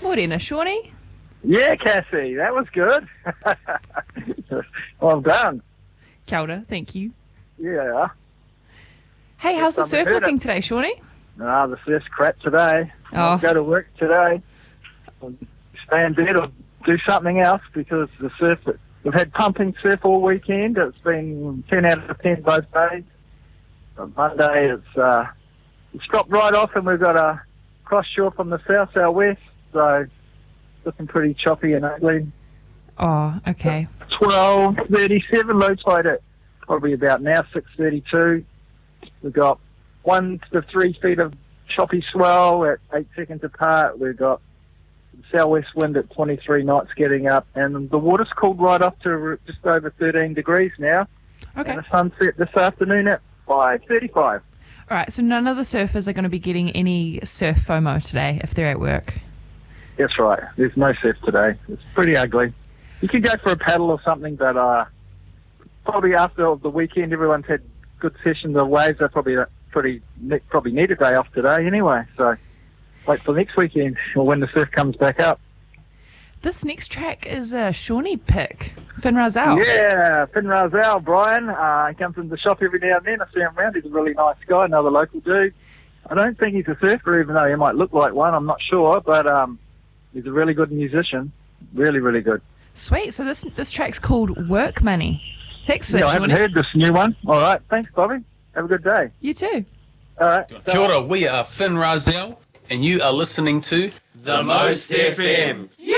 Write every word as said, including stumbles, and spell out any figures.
Morena, Shawnee. Yeah, Cassie, that was good. Well done. Kia ora, thank you. Yeah. Hey, how's the Yes, surf I've heard looking it. today, Shawnee? Ah, the surf's crap today. Oh. I'll go to work today. I'll stay in bed or do something else because the surf, we've had pumping surf all weekend. It's been ten out of ten both days. On Monday, it's, uh, it's dropped right off and we've got a cross shore from the south, south-west, so looking pretty choppy and ugly. Oh, okay. twelve thirty-seven, low tide at probably about now, six thirty-two. We've got one to three feet of choppy swell at eight seconds apart. We've got southwest wind at twenty-three knots getting up, and the water's cooled right up to just over thirteen degrees now. Okay. And the sunset this afternoon at five thirty-five. All right, so none of the surfers are going to be getting any surf FOMO today if they're at work. That's right. There's no surf today. It's pretty ugly. You could go for a paddle or something, but uh, probably after the weekend, everyone's had good sessions of waves. They probably pretty probably need a day off today anyway. So wait for next weekend or when the surf comes back up. This next track is a Shawnee pick, Finn Razell. Yeah, Finn Razell, Brian. Uh, he comes into the shop every now and then. I see him around. He's a really nice guy, another local dude. I don't think he's a surfer, even though he might look like one. I'm not sure, but um, he's a really good musician. Really, really good. Sweet. So this this track's called Work Money. Thanks for Yeah, that, I haven't Shawnee. heard this new one. All right. Thanks, Bobby. Have a good day. You too. All right. Kia ora, we are Finn Razell, and you are listening to The Most F M.